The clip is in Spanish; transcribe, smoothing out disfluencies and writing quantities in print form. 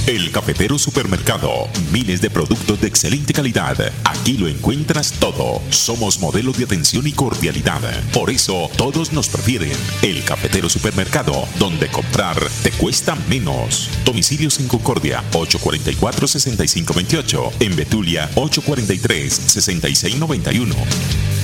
El Cafetero Supermercado. Miles de productos de excelente calidad. Aquí lo encuentras todo. Somos modelo de atención y cordialidad. Por eso todos nos prefieren. El Cafetero Supermercado, donde comprar te cuesta menos. Domicilios en Concordia, 844-6528. En Betulia, 843-6691.